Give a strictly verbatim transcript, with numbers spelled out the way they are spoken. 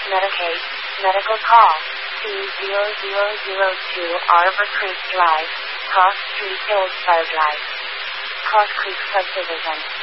Medicaid, medical call, C zero zero zero two Arbor Creek Drive, Cross Street, Hillsborough Drive. Cross Creek Subdivision.